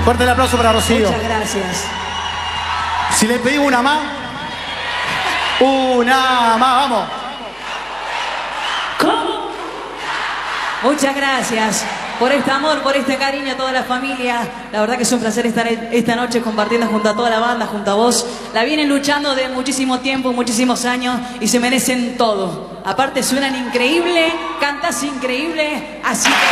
Fuerte el aplauso para Rocío. Muchas gracias. Si le pedimos una más. Una más, vamos. ¿Cómo? Muchas gracias por este amor, por este cariño a toda la familia. La verdad que es un placer estar esta noche compartiendo junto a toda la banda, junto a vos. La vienen luchando de muchísimo tiempo, muchísimos años y se merecen todo. Aparte suenan increíble, cantás increíble, así que...